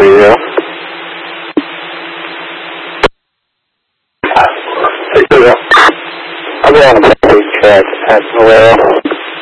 Radio. I'll be on a message at Valero.